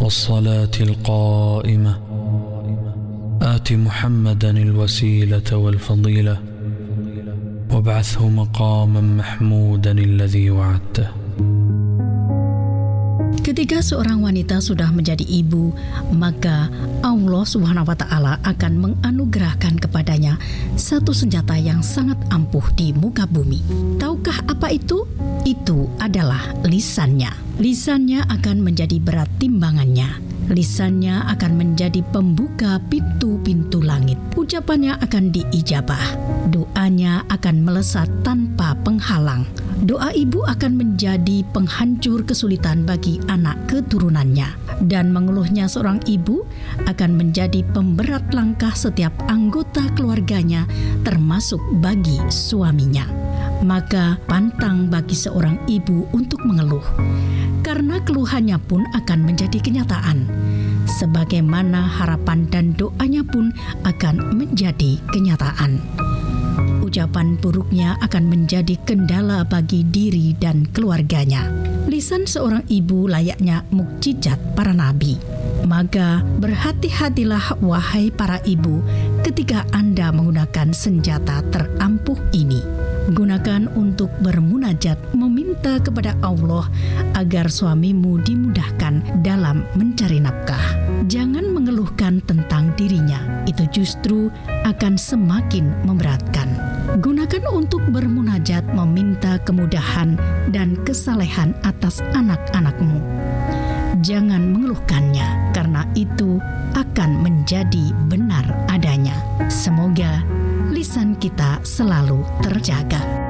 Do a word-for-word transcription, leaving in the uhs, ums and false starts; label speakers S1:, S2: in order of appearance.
S1: والصلاة القائمة آت محمدا الوسيلة والفضيلة وابعثه مقاما محمودا الذي وعدته.
S2: Ketika seorang wanita sudah menjadi ibu, maka Allah Subhanahu wa Ta'ala akan menganugerahkan kepadanya satu senjata yang sangat ampuh di muka bumi. Tahukah apa itu? Itu adalah lisannya. Lisannya akan menjadi berat timbangannya. Lisannya akan menjadi pembuka pintu-pintu langit. Ucapannya akan diijabah. Doanya akan melesat tanpa penghalang. Doa ibu akan menjadi penghancur kesulitan bagi anak keturunannya. Dan mengeluhnya seorang ibu akan menjadi pemberat langkah setiap anggota keluarganya, termasuk bagi suaminya. Maka pantang bagi seorang ibu untuk mengeluh, karena keluhannya pun akan menjadi kenyataan, sebagaimana harapan dan doanya pun akan menjadi kenyataan. Ucapan buruknya akan menjadi kendala bagi diri dan keluarganya. Lisan seorang ibu layaknya mukjizat para nabi. Maka berhati-hatilah wahai para ibu ketika Anda menggunakan senjata terampuh ini. Gunakan untuk bermunajat, meminta kepada Allah agar suamimu dimudahkan dalam mencari nafkah. Jangan mengeluhkan tentang dirinya, itu justru akan semakin memberatkan. Gunakan untuk bermunajat, meminta kemudahan dan kesalehan atas anak-anakmu. Jangan mengeluhkannya, karena itu akan menjadi benar adanya. Semoga lisan kita selalu terjaga.